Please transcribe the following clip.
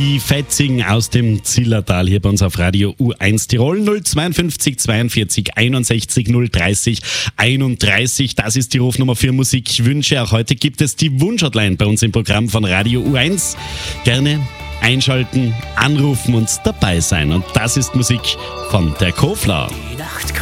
Die Fetzigen aus dem Zillertal hier bei uns auf Radio U1 Tirol 052 42 61 030 31. Das ist die Rufnummer für Musikwünsche. Auch heute gibt es die Wunschhotline bei uns im Programm von Radio U1. Gerne einschalten, anrufen und dabei sein. Und das ist Musik von der Kofler.